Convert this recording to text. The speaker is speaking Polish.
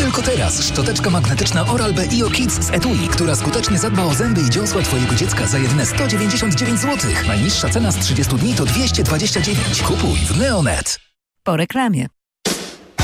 Tylko teraz szczoteczka magnetyczna Oral-B IO Kids z etui, która skutecznie zadba o zęby i dziąsła twojego dziecka za jedyne 199 zł. Najniższa cena z 30 dni to 229. Kupuj w Neonet. Po reklamie.